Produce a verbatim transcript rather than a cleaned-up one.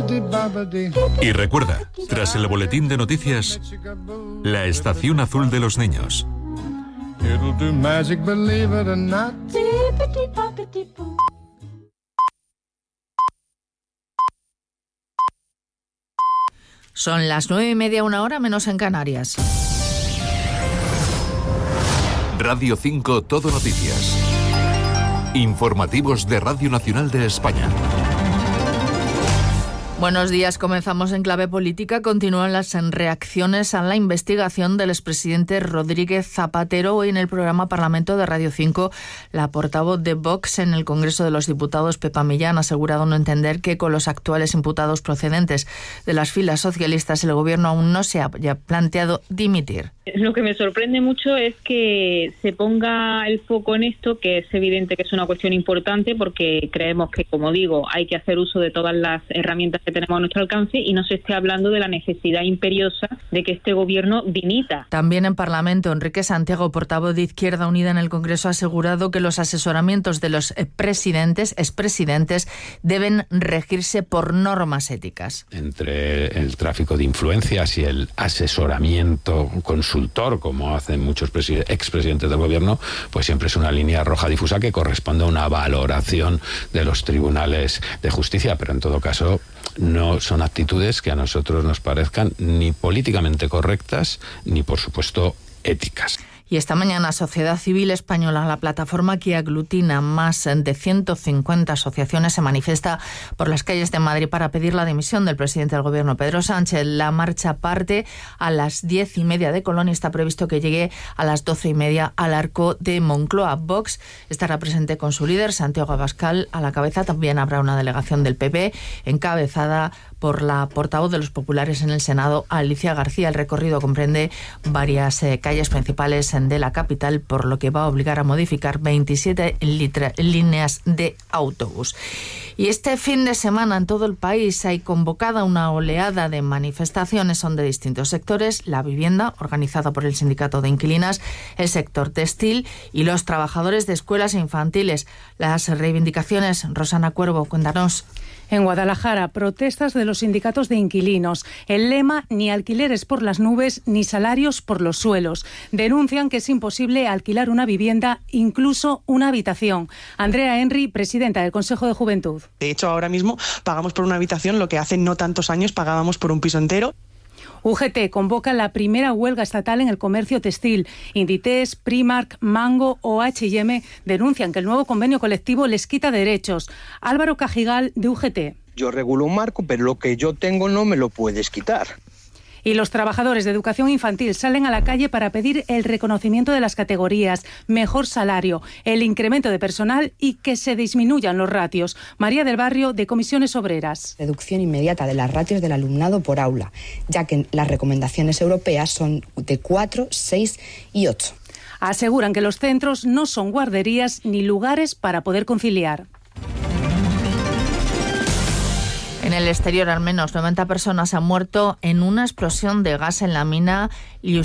Y recuerda, tras el boletín de noticias, la estación azul de los niños. Son las nueve y media, una hora menos en Canarias. Radio cinco Todo Noticias. Informativos de Radio Nacional de España. Buenos días, comenzamos en clave política. Continúan las reacciones a la investigación del expresidente Rodríguez Zapatero. Hoy en el programa Parlamento de Radio cinco, la portavoz de Vox en el Congreso de los Diputados, Pepa Millán, ha asegurado no entender que con los actuales imputados procedentes de las filas socialistas el Gobierno aún no se haya planteado dimitir. Lo que me sorprende mucho es que se ponga el foco en esto, que es evidente que es una cuestión importante, porque creemos que, como digo, hay que hacer uso de todas las herramientas que tenemos a nuestro alcance y no se esté hablando de la necesidad imperiosa de que este Gobierno dimita. También en Parlamento, Enrique Santiago, portavoz de Izquierda Unida en el Congreso, ha asegurado que los asesoramientos de los presidentes, expresidentes, deben regirse por normas éticas. Entre el tráfico de influencias y el asesoramiento consultivo, como hacen muchos expresidentes del Gobierno, pues siempre es una línea roja difusa que corresponde a una valoración de los tribunales de justicia, pero en todo caso no son actitudes que a nosotros nos parezcan ni políticamente correctas ni, por supuesto, éticas. Y esta mañana Sociedad Civil Española, la plataforma que aglutina más de ciento cincuenta asociaciones, se manifiesta por las calles de Madrid para pedir la dimisión del presidente del Gobierno, Pedro Sánchez. La marcha parte a las diez y media de Colón y está previsto que llegue a las doce y media al Arco de Moncloa. Vox estará presente con su líder, Santiago Abascal, a la cabeza. También habrá una delegación del P P encabezada por la portavoz de los populares en el Senado, Alicia García. El recorrido comprende varias eh, calles principales de la capital, por lo que va a obligar a modificar veintisiete litra, líneas de autobús. Y este fin de semana en todo el país hay convocada una oleada de manifestaciones, son de distintos sectores: la vivienda, organizada por el Sindicato de Inquilinas, el sector textil y los trabajadores de escuelas infantiles. Las reivindicaciones, Rosana Cuervo, cuéntanos. En Guadalajara, protestas de los sindicatos de inquilinos. El lema: ni alquileres por las nubes, ni salarios por los suelos. Denuncian que es imposible alquilar una vivienda, incluso una habitación. Andrea Henry, presidenta del Consejo de Juventud. De hecho, ahora mismo pagamos por una habitación lo que hace no tantos años pagábamos por un piso entero. U G T convoca la primera huelga estatal en el comercio textil. Inditex, Primark, Mango o H y M denuncian que el nuevo convenio colectivo les quita derechos. Álvaro Cajigal, de U G T. Yo regulo un marco, pero lo que yo tengo no me lo puedes quitar. Y los trabajadores de educación infantil salen a la calle para pedir el reconocimiento de las categorías, mejor salario, el incremento de personal y que se disminuyan los ratios. María del Barrio, de Comisiones Obreras. Reducción inmediata de las ratios del alumnado por aula, ya que las recomendaciones europeas son de cuatro, seis y ocho. Aseguran que los centros no son guarderías ni lugares para poder conciliar. En el exterior, al menos noventa personas han muerto en una explosión de gas en la mina